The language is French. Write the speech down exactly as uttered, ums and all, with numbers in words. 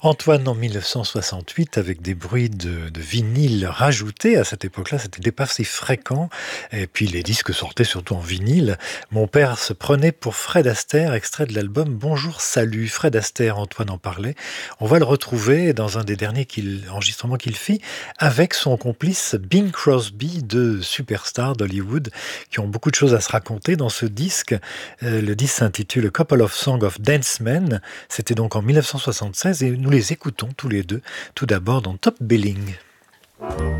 Antoine en mille neuf cent soixante-huit avec des bruits de, de vinyle rajoutés. À cette époque-là, c'était pas si fréquent. Et puis les disques sortaient surtout en vinyle. Mon père se prenait pour Fred Astaire, extrait de l'album Bonjour Salut. Fred Astaire, Antoine en parlait. On va le retrouver dans un des derniers qu'il- enregistrements qu'il fit avec son complice Bing Crosby, deux superstars d'Hollywood qui ont beaucoup de choses à se raconter dans ce disque. Euh, le disque s'intitule A Couple of Songs of Dance Men. C'était donc en mille neuf cent soixante-seize et nous les écoutons tous les deux, tout d'abord dans Top Billing.